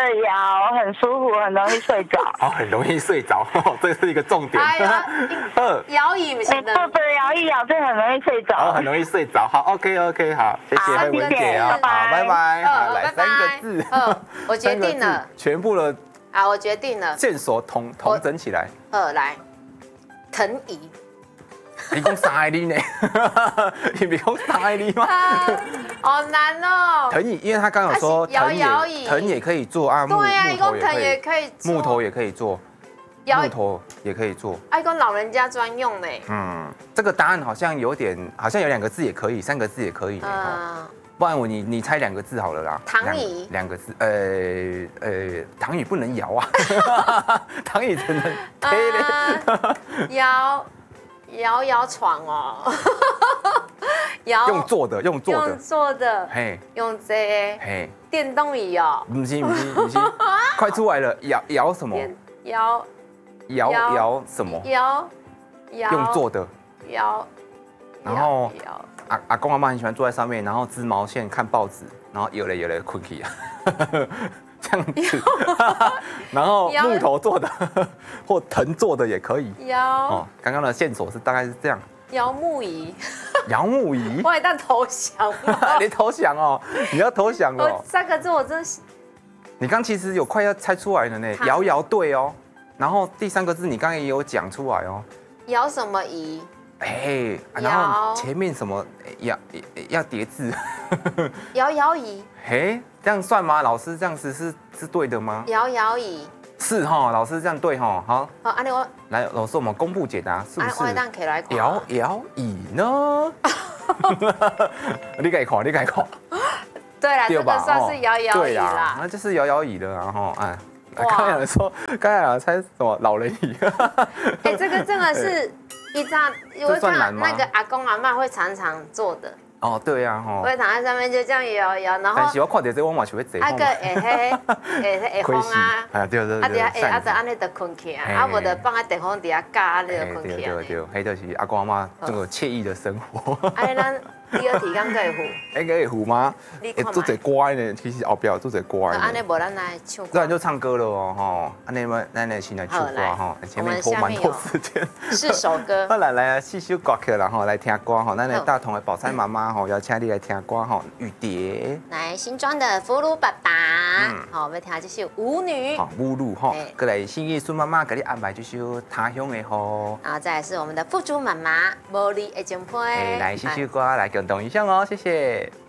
摇，很舒服，很容易睡着。 哦，很容易睡着，这是一个重点。 哎呀，摇椅不是的， 坐着摇一摇，就很容易睡着。 哦，很容易睡着。好，OK，好，谢谢慧文姐啊，好，拜拜。好，来3个字。 我决定了， 全部的啊，我决定了， 线索统整起来。 来，藤椅。 你讲3个字呢？你别讲3个字吗？ 好难哦。 藤椅，因为他刚刚有说藤也可以做啊， 对呀，一共藤也可以， 木头也可以做，木头也可以做， 一共老人家专用的。 这个答案好像有2个字也可以，3个字也可以。不然你猜2个字好了啦。 躺椅 2个字，躺椅不能摇啊，躺椅只能推嘞。 摇床哦， 用坐的， 嘿，用这嘿电动椅哦， 不是，快出来了，摇什么？摇什么？用坐的，然后阿公阿妈很喜欢坐在上面，然后织毛线看报纸，然后有嘞困起啊。这样子，然后木头做的或藤做的也可以。刚刚的线索大概是这样。 摇木椅。 我也当投降吗？ 你投降哦，你要投降哦。 3个字我真是。 你刚其实有快要猜出来了呢，摇对哦。然后第3个字你刚刚也有讲出来哦。 摇什么椅？ 然后前面什么要叠字。 摇椅。 这样算吗？老师这样子是对的吗？ 摇椅。 是哈，老师这样对哈。好，来，老师我们公布解答，是不是摇椅呢？你可以看。 对啦，这个算是摇椅啦。 那就是摇椅的，然后刚才有人说，猜什么老人椅？ 这个真的是我看那个阿公阿嬷会常常做的。 哦，对呀， 会躺在上面就这样摇，然后。 但是我看到这我嘛想要坐。 那个会风啊， 对。 就安尼就困起啊，无就放在地方底下架，安尼就困起啊。 对，迄就是阿公阿妈这个惬意的生活。 安尼咱第二题敢可以胡？ 可以胡吗？做者乖呢，其实后边做者乖。 安尼无咱来唱歌。 不然就唱歌了哦，安尼咱来先来唱歌哈，前面拖蛮多时间。 4首歌。 好来4首歌曲啦吼，来听歌吼，咱的大同的宝钗妈妈吼，邀请你来听歌吼，雨蝶。 来新庄的俘虏爸爸，好，我们听这首舞女。 好，舞女吼，过来新义孙妈妈给你安排这首他乡的吼。 然后再来是我们的富珠妈妈，茉莉的情批。 来4首歌来共同一下哦，谢谢。